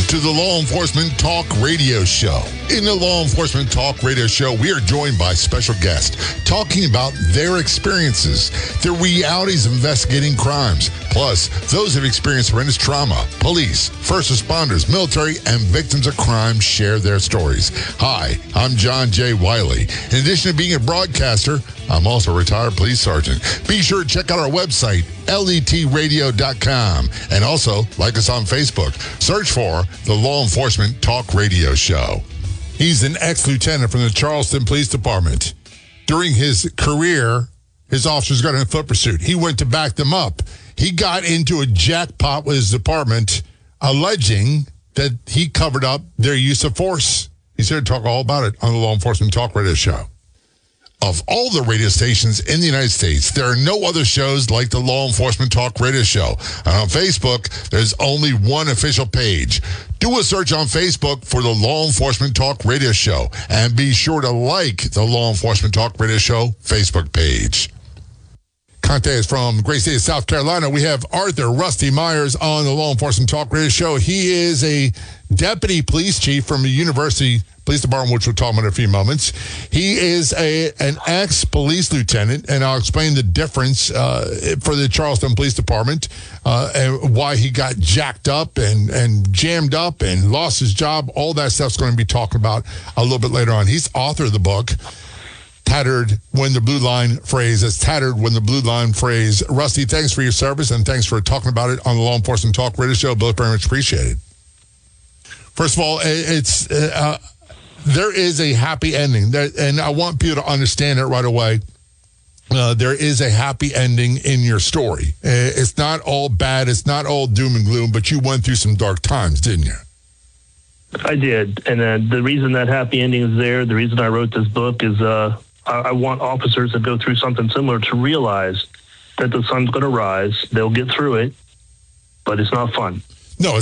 to the Law Enforcement Talk Radio Show. In the Law Enforcement Talk Radio Show, we are joined by special guests talking about their experiences, the realities of investigating crimes, plus those who have experienced horrendous trauma. Police, first responders, military, and victims of crime share their stories. Hi, I'm John J. Wiley. In addition to being a broadcaster, I'm also a retired police sergeant. Be sure to check out our website, letradio.com, and also like us on Facebook. Search for the Law Enforcement Talk Radio Show. He's an ex-lieutenant from the Charleston Police Department. During his career, his officers got in a foot pursuit. He went to back them up. He got into a jackpot with his department, alleging that he covered up their use of force. He's here to talk all about it on the Law Enforcement Talk Radio Show. Of all the radio stations in the United States, there are no other shows like the Law Enforcement Talk Radio Show. And on Facebook, there's only one official page. Do a search on Facebook for the Law Enforcement Talk Radio Show. And be sure to like the Law Enforcement Talk Radio Show Facebook page. Contact is from great state of South Carolina. We have Arthur Rusty Myers on the Law Enforcement Talk Radio Show. He is a deputy police chief from a university police department, which we'll talk about in a few moments. He is an ex-police lieutenant, and I'll explain the difference for the Charleston Police Department and why he got jacked up and jammed up and lost his job. All that stuff's going to be talked about a little bit later on. He's author of the book, Tattered When the Blue Line Phrase. That's Tattered When the Blue Line Phrase. Rusty, thanks for your service, and thanks for talking about it on the Law Enforcement Talk Radio Show. Both very much appreciated. First of all, there is a happy ending, and I want people to understand it right away. There is a happy ending in your story. It's not all bad. It's not all doom and gloom, but you went through some dark times, didn't you? I did, and the reason that happy ending is there, the reason I wrote this book is I want officers that go through something similar to realize that the sun's going to rise. They'll get through it, but it's not fun.